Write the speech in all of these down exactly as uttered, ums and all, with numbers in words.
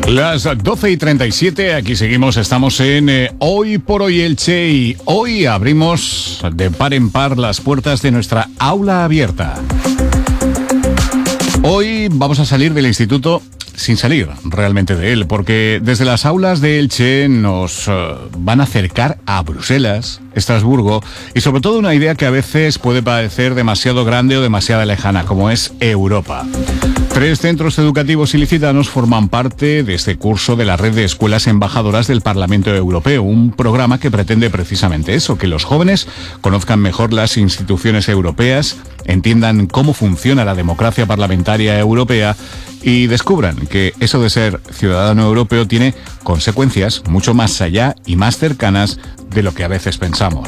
Las doce y treinta y siete, aquí seguimos, estamos en eh, Hoy por Hoy Elche y hoy abrimos de par en par las puertas de nuestra aula abierta. Hoy vamos a salir del instituto sin salir realmente de él, porque desde las aulas de Elche nos uh, van a acercar a Bruselas, Estrasburgo y sobre todo una idea que a veces puede parecer demasiado grande o demasiado lejana, como es Europa. Tres centros educativos ilicitanos forman parte de este curso de la red de escuelas embajadoras del Parlamento Europeo, un programa que pretende precisamente eso, que los jóvenes conozcan mejor las instituciones europeas, entiendan cómo funciona la democracia parlamentaria europea y descubran que eso de ser ciudadano europeo tiene consecuencias mucho más allá y más cercanas de lo que a veces pensamos.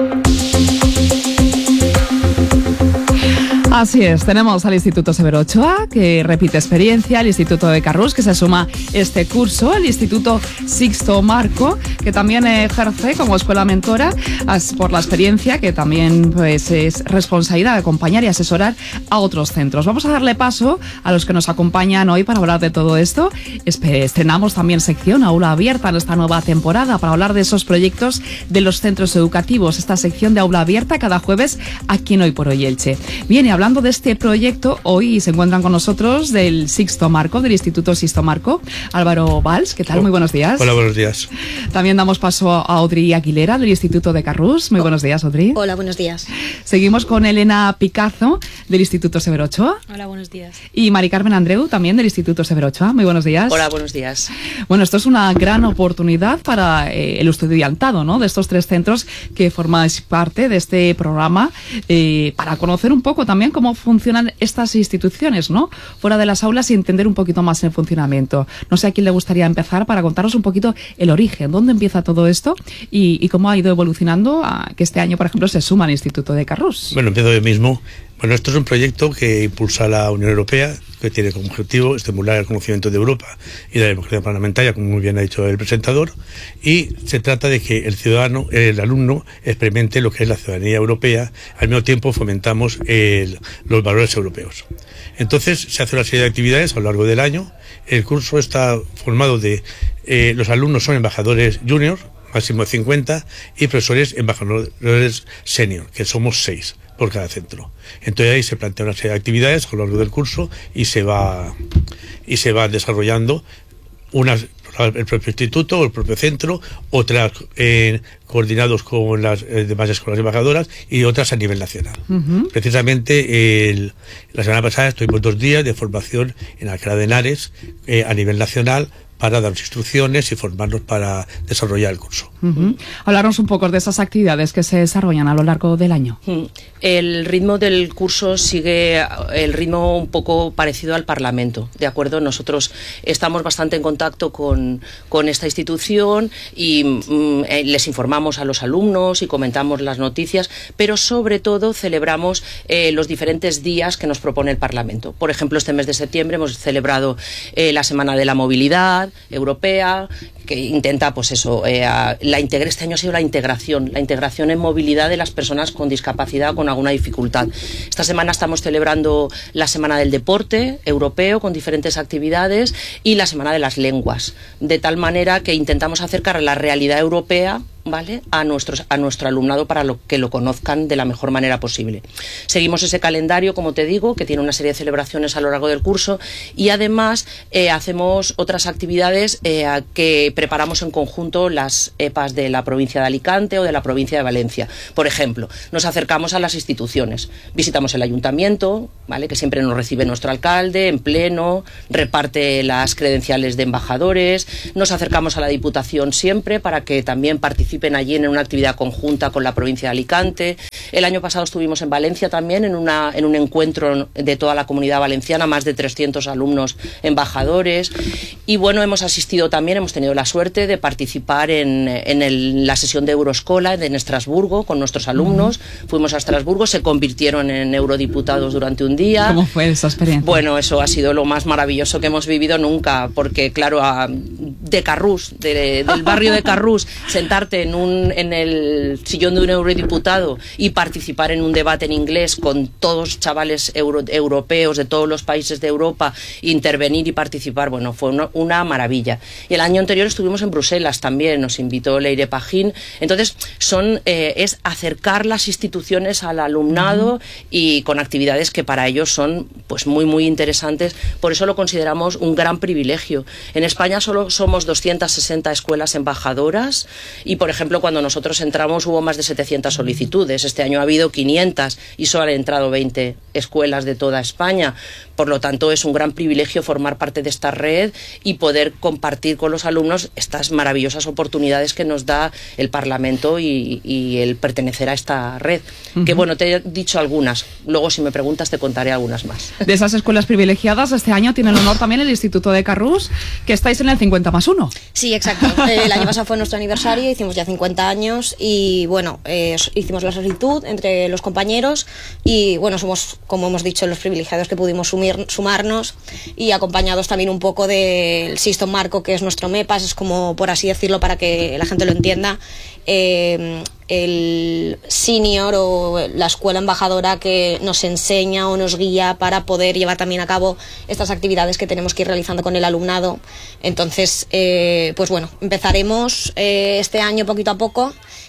Así es, tenemos al Instituto Severo Ochoa, que repite experiencia, el Instituto de Carrús, que se suma este curso, el Instituto Sixto Marco, que también ejerce como escuela mentora por la experiencia, que también pues, es responsabilidad de acompañar y asesorar a otros centros. Vamos a darle paso a los que nos acompañan hoy para hablar de todo esto. Estrenamos también sección Aula Abierta en esta nueva temporada para hablar de esos proyectos de los centros educativos. Esta sección de Aula Abierta cada jueves aquí en Hoy por Hoy Elche. Viene hablando Hablando de este proyecto, hoy se encuentran con nosotros del Sixto Marco, del Instituto Sixto Marco, Álvaro Valls. ¿Qué tal? Muy buenos días. Hola, buenos días. También damos paso a Audrey Aguilera, del Instituto de Carrús. Muy buenos días, Audrey. Hola, buenos días. Seguimos con Elena Picazo, del Instituto Severo Ochoa. Hola, buenos días. Y Mari Carmen Andreu, también del Instituto Severo Ochoa. Muy buenos días. Hola, buenos días. Bueno, esto es una gran oportunidad para eh, el estudiantado, ¿no?, de estos tres centros que formáis parte de este programa, eh, para conocer un poco también cómo funcionan estas instituciones, ¿no?, fuera de las aulas y entender un poquito más el funcionamiento. No sé a quién le gustaría empezar para contaros un poquito el origen, dónde empieza todo esto y, y cómo ha ido evolucionando a que este año, por ejemplo, se suma al Instituto de Carrús. Bueno, empiezo yo mismo. Bueno, esto es un proyecto que impulsa la Unión Europea, que tiene como objetivo estimular el conocimiento de Europa y de la democracia parlamentaria, como muy bien ha dicho el presentador, y se trata de que el ciudadano, el alumno, experimente lo que es la ciudadanía europea. Al mismo tiempo fomentamos el, los valores europeos. Entonces se hace una serie de actividades a lo largo del año. El curso está formado de, eh, los alumnos son embajadores junior, máximo de cincuenta, y profesores embajadores senior, que somos seis por cada centro. Entonces ahí se plantea una serie de actividades a lo largo del curso y se va y se va desarrollando unas el propio instituto o el propio centro, otras eh, coordinados con las eh, demás escuelas embajadoras y otras a nivel nacional. Uh-huh. Precisamente el, la semana pasada estuvimos dos días de formación en Alcalá de Henares eh, a nivel nacional para dar instrucciones y formarnos para desarrollar el curso. Uh-huh. Hablarnos un poco de esas actividades que se desarrollan a lo largo del año. El ritmo del curso sigue el ritmo un poco parecido al Parlamento, ¿de acuerdo? Nosotros estamos bastante en contacto con, con esta institución y mm, les informamos a los alumnos y comentamos las noticias, pero sobre todo celebramos eh, los diferentes días que nos propone el Parlamento. Por ejemplo, este mes de septiembre hemos celebrado eh, la Semana de la Movilidad Europea, que intenta, pues eso, eh, la integra este año ha sido la integración, la integración en movilidad de las personas con discapacidad o con alguna dificultad. Esta semana estamos celebrando la Semana del Deporte Europeo con diferentes actividades y la Semana de las Lenguas, de tal manera que intentamos acercar la realidad europea, ¿vale?, a nuestros a nuestro alumnado para lo, que lo conozcan de la mejor manera posible. Seguimos ese calendario, como te digo, que tiene una serie de celebraciones a lo largo del curso y además eh, hacemos otras actividades eh, que preparamos en conjunto las E P As de la provincia de Alicante o de la provincia de Valencia. Por ejemplo, nos acercamos a las instituciones, visitamos el ayuntamiento, ¿vale?, que siempre nos recibe nuestro alcalde en pleno, reparte las credenciales de embajadores, nos acercamos a la Diputación siempre para que también participen allí en una actividad conjunta con la provincia de Alicante. El año pasado estuvimos en Valencia también en, una, en un encuentro de toda la comunidad valenciana, más de trescientos alumnos embajadores. Y bueno, hemos asistido también, hemos tenido la suerte de participar en, en el, la sesión de Euroscola en Estrasburgo con nuestros alumnos. Uh-huh. Fuimos a Estrasburgo, se convirtieron en eurodiputados durante un día. ¿Cómo fue esa experiencia? Bueno, eso ha sido lo más maravilloso que hemos vivido nunca, porque claro, a, de Carrús, de, del barrio de Carrús, sentarte en, un, en el sillón de un eurodiputado y participar en un debate en inglés con todos chavales euro, europeos de todos los países de Europa, intervenir y participar, bueno, fue una, una maravilla. Y el año anterior estuvimos en Bruselas también, nos invitó Leire Pajín. Entonces, son, eh, es acercar las instituciones al alumnado uh-huh. y con actividades que para ellos son pues muy, muy interesantes. Por eso lo consideramos un gran privilegio. En España solo somos doscientas sesenta escuelas embajadoras y, por ejemplo, cuando nosotros entramos hubo más de setecientas solicitudes. Este año ha habido quinientas y solo han entrado veinte escuelas de toda España. Por lo tanto, es un gran privilegio formar parte de esta red y poder compartir con los alumnos estas maravillosas oportunidades que nos da el Parlamento y, y el pertenecer a esta red. Uh-huh. Que bueno, te he dicho algunas. Luego, si me preguntas, te contaré algunas más. De esas escuelas privilegiadas, este año tiene el honor también el Instituto de Carrús, que estáis en el cincuenta más uno. Sí, exacto. El año pasado fue nuestro aniversario, hicimos ya cincuenta años y bueno, eh, hicimos la solicitud entre los compañeros y bueno, somos, como hemos dicho, los privilegiados que pudimos sumir, sumarnos y acompañados también un poco del Sixto Marco, que es nuestro MEPAS, es como, por así decirlo, para que la gente lo entienda, eh, el senior o la escuela embajadora que nos enseña o nos guía para poder llevar también a cabo estas actividades que tenemos que ir realizando con el alumnado. Entonces, eh, pues bueno, empezaremos eh, este año poquito a poco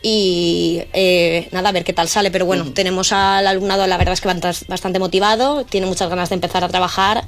y eh, nada, a ver qué tal sale, pero bueno, uh-huh. tenemos al alumnado, la verdad es que bastante motivado, tiene muchas ganas de empezar a trabajar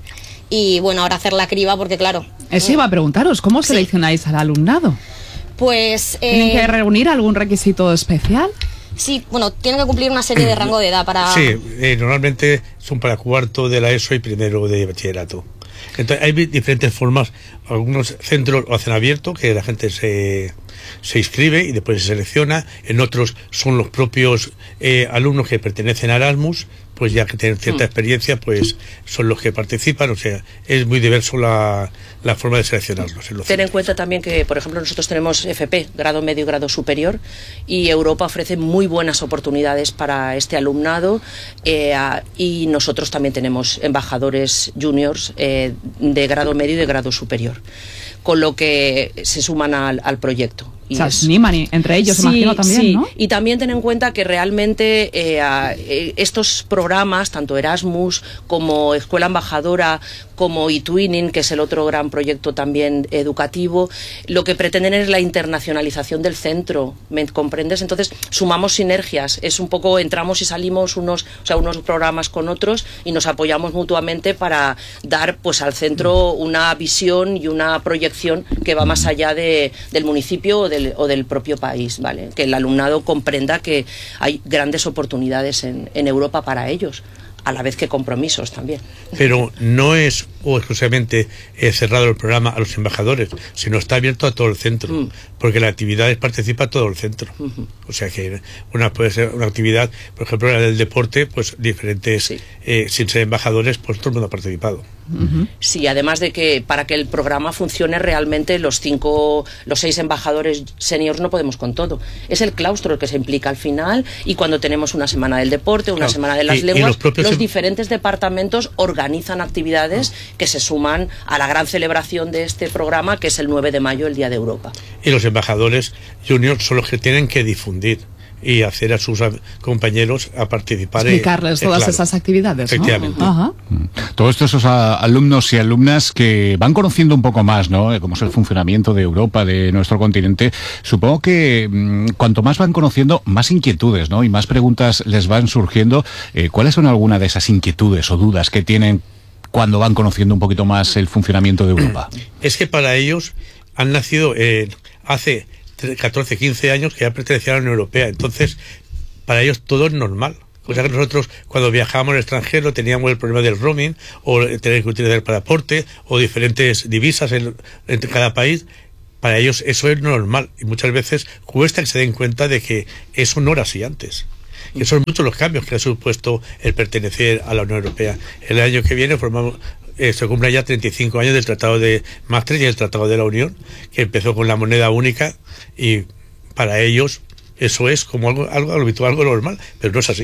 y bueno, ahora hacer la criba porque claro... Eso iba a preguntaros, ¿cómo sí. seleccionáis al alumnado? Pues... Eh, ¿Tienen que reunir algún requisito especial? Sí, bueno, tienen que cumplir una serie de rango de edad para... Sí, eh, normalmente son para cuarto de la ESO y primero de bachillerato. Entonces hay diferentes formas, algunos centros lo hacen abierto, que la gente se, se inscribe y después se selecciona, en otros son los propios eh, alumnos que pertenecen a Erasmus, pues ya que tienen cierta experiencia, pues son los que participan, o sea, es muy diverso la, la forma de seleccionarlos. En Ten en cuenta también que, por ejemplo, nosotros tenemos F P, grado medio y grado superior, y Europa ofrece muy buenas oportunidades para este alumnado, eh, y nosotros también tenemos embajadores juniors eh, de grado medio y de grado superior, con lo que se suman al, al proyecto. Y o sea, es... animan entre ellos, sí, imagino también, sí. ¿no? Y también ten en cuenta que realmente eh, eh, estos programas, tanto Erasmus como Escuela Embajadora, como eTwinning, que es el otro gran proyecto también educativo, lo que pretenden es la internacionalización del centro, ¿me comprendes? Entonces, sumamos sinergias, es un poco, entramos y salimos unos, o sea, unos programas con otros y nos apoyamos mutuamente para dar pues al centro una visión y una proyección que va más allá de, del municipio o de o del propio país, ¿vale? Que el alumnado comprenda que hay grandes oportunidades en, en Europa para ellos, a la vez que compromisos también. Pero no es o exclusivamente eh, cerrado el programa a los embajadores, sino está abierto a todo el centro, mm. porque la actividad participa todo el centro. Uh-huh. O sea que una puede ser una actividad, por ejemplo, la del deporte, pues diferentes, sí. eh, sin ser embajadores, pues todo el mundo ha participado. Uh-huh. Sí, además de que para que el programa funcione realmente los cinco, los seis embajadores seniors no podemos con todo. Es el claustro el que se implica al final y cuando tenemos una semana del deporte, una claro. semana de las y, lenguas, y los, los em... diferentes departamentos organizan actividades uh-huh. que se suman a la gran celebración de este programa que es el nueve de mayo, el Día de Europa. Y los embajadores juniors son los que tienen que difundir y hacer a sus compañeros a participar. Explicarles eh, todas claro, esas actividades, efectivamente. ¿no? Ajá. Todos estos esos alumnos y alumnas que van conociendo un poco más, ¿no? Cómo es el funcionamiento de Europa, de nuestro continente. Supongo que mmm, cuanto más van conociendo, más inquietudes, ¿no? Y más preguntas les van surgiendo. Eh, ¿Cuáles son algunas de esas inquietudes o dudas que tienen cuando van conociendo un poquito más el funcionamiento de Europa? Es que para ellos han nacido eh, hace catorce, quince años que ya pertenecían a la Unión Europea, entonces para ellos todo es normal. O sea que nosotros cuando viajábamos al extranjero teníamos el problema del roaming o tener que utilizar el pasaporte o diferentes divisas en, en cada país. Para ellos eso es normal y muchas veces cuesta que se den cuenta de que eso no era así antes. Y son muchos los cambios que ha supuesto el pertenecer a la Unión Europea. El año que viene formamos Eh, se cumplen ya treinta y cinco años del Tratado de Maastricht y el Tratado de la Unión, que empezó con la moneda única y para ellos eso es como algo, algo habitual, algo normal, pero no es así.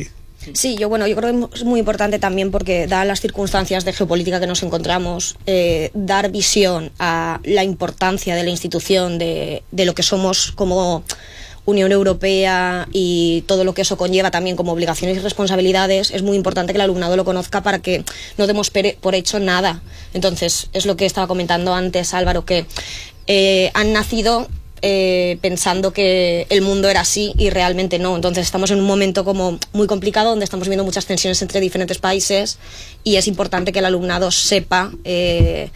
Sí, yo bueno, yo creo que es muy importante también porque dadas las circunstancias de geopolítica que nos encontramos, eh, dar visión a la importancia de la institución, de, de lo que somos como Unión Europea y todo lo que eso conlleva también como obligaciones y responsabilidades, es muy importante que el alumnado lo conozca para que no demos por hecho nada. Entonces, es lo que estaba comentando antes Álvaro, que eh, han nacido Eh, pensando que el mundo era así y realmente no. Entonces estamos en un momento como muy complicado donde estamos viendo muchas tensiones entre diferentes países y es importante que el alumnado sepa eh,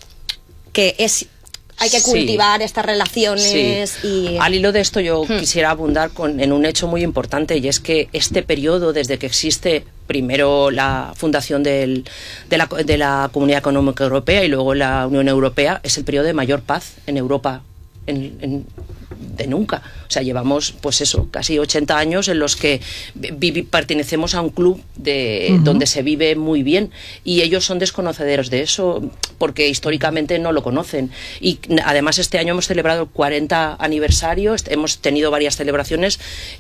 que es hay que cultivar sí. estas relaciones. Sí. Y... Al hilo de esto yo hmm. quisiera abundar con, en un hecho muy importante, y es que este periodo, desde que existe primero la fundación del, de, la, de la Comunidad Económica Europea y luego la Unión Europea, es el periodo de mayor paz en Europa En, en, de nunca. O sea, llevamos, pues eso, casi ochenta años en los que vivi, pertenecemos a un club de, uh-huh. donde se vive muy bien, y ellos son desconocedores de eso porque históricamente no lo conocen. Y además este año hemos celebrado el cuarenta aniversario, hemos tenido varias celebraciones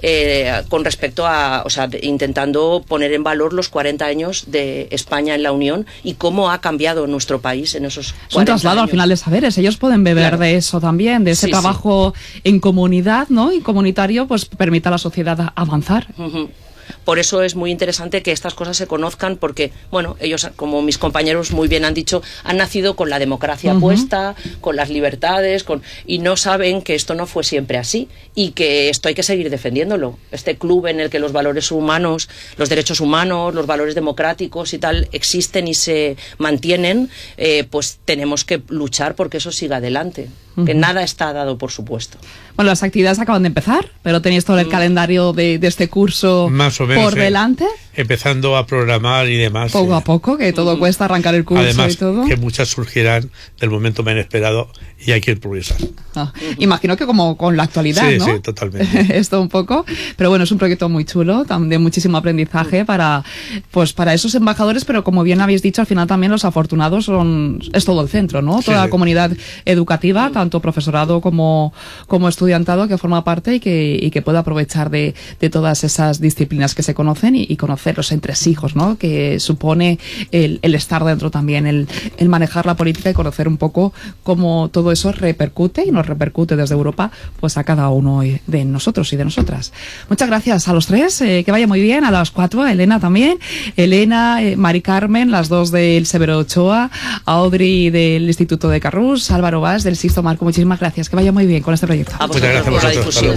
eh, con respecto a, o sea, intentando poner en valor los cuarenta años de España en la Unión y cómo ha cambiado nuestro país en esos cuarenta años. Es un traslado al final de saberes, ellos pueden beber claro. de eso también, de ese sí, trabajo sí. en comunidad, ¿no? Y comunitario, pues permite a la sociedad avanzar. Uh-huh. Por eso es muy interesante que estas cosas se conozcan porque, bueno, ellos, como mis compañeros muy bien han dicho, han nacido con la democracia uh-huh. puesta, con las libertades, con y no saben que esto no fue siempre así y que esto hay que seguir defendiéndolo. Este club en el que los valores humanos, los derechos humanos, los valores democráticos y tal existen y se mantienen, eh, pues tenemos que luchar porque eso siga adelante. Uh-huh. Que nada está dado, por supuesto. Bueno, las actividades acaban de empezar, pero tenéis todo el uh-huh. calendario de, de este curso más o menos, por eh, delante. Empezando a programar y demás. Poco eh. a poco, que todo uh-huh. cuesta arrancar el curso. Además, y todo. Que muchas surgirán del momento menos esperado y hay que ir progresar. Ah, uh-huh. Imagino que como con la actualidad, sí, ¿no? Sí, totalmente. Esto un poco. Pero bueno, es un proyecto muy chulo, de muchísimo aprendizaje uh-huh. para, pues, para esos embajadores, pero como bien habéis dicho, al final también los afortunados son es todo el centro, ¿no? Toda sí, la sí. comunidad educativa, uh-huh. tanto profesorado como, como estudiantado que forma parte y que, y que puede aprovechar de, de todas esas disciplinas que se conocen y, y conocer los entresijos, ¿no? Que supone el, el estar dentro también, el, el manejar la política y conocer un poco cómo todo eso repercute y nos repercute desde Europa pues a cada uno de nosotros y de nosotras. Muchas gracias a los tres, eh, que vaya muy bien, a las cuatro, a Elena también, Elena, eh, Mari Carmen, las dos del Severo Ochoa, a Audrey del Instituto de Carrús, Álvaro Bas del Sixto Marco, muchísimas gracias, que vaya muy bien con este proyecto. A vosotros, muchas gracias por la difusión.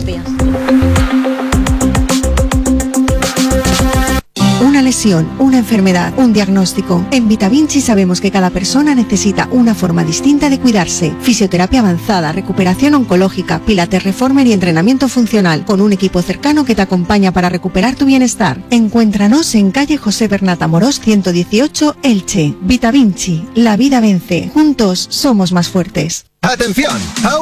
Una lesión, una enfermedad, un diagnóstico. En VitaVinci sabemos que cada persona necesita una forma distinta de cuidarse. Fisioterapia avanzada, recuperación oncológica, pilates reformer y entrenamiento funcional, con un equipo cercano que te acompaña para recuperar tu bienestar. Encuéntranos en calle José Bernat Amorós ciento dieciocho, Elche. VitaVinci, la vida vence. Juntos somos más fuertes. ¡Atención!